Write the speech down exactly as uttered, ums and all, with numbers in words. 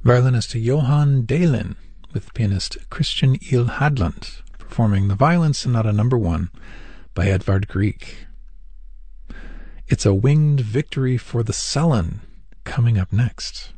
Violinist Johan Dahlin with pianist Christian Il Hadland performing the Violin Sonata Number One by Edvard Grieg. It's a Winged Victory for the Sullen coming up next.